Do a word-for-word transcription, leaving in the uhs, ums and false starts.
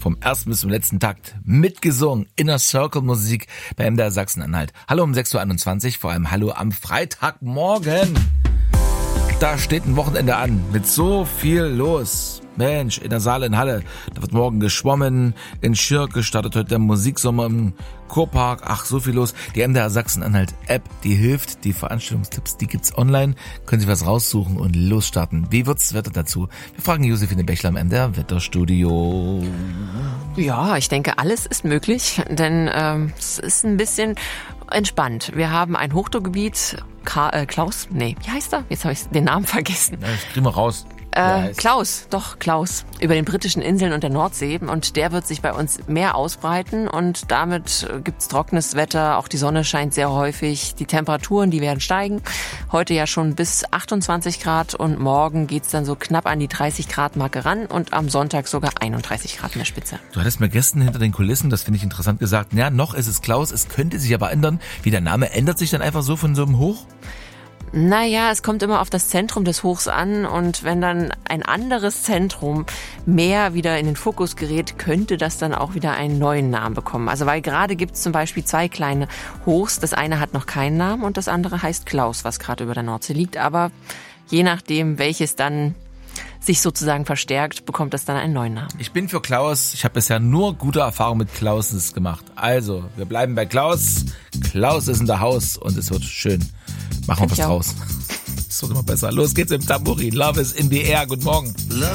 vom ersten bis zum letzten Takt mitgesungen. Inner Circle Musik bei M D R Sachsen-Anhalt. Hallo um sechs Uhr einundzwanzig, vor allem hallo am Freitagmorgen. Da steht ein Wochenende an mit so viel los. Mensch, in der Saale in Halle, da wird morgen geschwommen, in Schirke startet heute der Musiksommer im Kurpark, ach, so viel los. Die M D R Sachsen-Anhalt-App, die hilft, die Veranstaltungstipps, die gibt's online, können Sie was raussuchen und losstarten. Wie wird's das Wetter dazu? Wir fragen Josephine Bechler im M D R Wetterstudio. Ja, ich denke, alles ist möglich, denn ähm, es ist ein bisschen entspannt. Wir haben ein Hochdruckgebiet, Ka- äh, Klaus, nee, wie heißt er? Jetzt habe ich den Namen vergessen. Ja, das kriegen wir raus. Äh, Klaus, doch, Klaus, über den britischen Inseln und der Nordsee. Und der wird sich bei uns mehr ausbreiten und damit gibt's trockenes Wetter. Auch die Sonne scheint sehr häufig. Die Temperaturen, die werden steigen. Heute ja schon bis achtundzwanzig Grad und morgen geht's dann so knapp an die dreißig Grad Marke ran und am Sonntag sogar einunddreißig Grad in der Spitze. Du hattest mir gestern hinter den Kulissen, das finde ich interessant, gesagt, ja, noch ist es Klaus, es könnte sich aber ändern. Wie der Name ändert sich dann einfach so von so einem Hoch? Naja, es kommt immer auf das Zentrum des Hochs an und wenn dann ein anderes Zentrum mehr wieder in den Fokus gerät, könnte das dann auch wieder einen neuen Namen bekommen. Also weil gerade gibt es zum Beispiel zwei kleine Hochs. Das eine hat noch keinen Namen und das andere heißt Klaus, was gerade über der Nordsee liegt. Aber je nachdem, welches dann sich sozusagen verstärkt, bekommt das dann einen neuen Namen. Ich bin für Klaus. Ich habe bisher nur gute Erfahrungen mit Klauses gemacht. Also, wir bleiben bei Klaus. Klaus ist in der Haus und es wird schön. Machen wir was draus. Das wird immer besser. Los geht's im Tambourin. Love is in the air. Guten Morgen.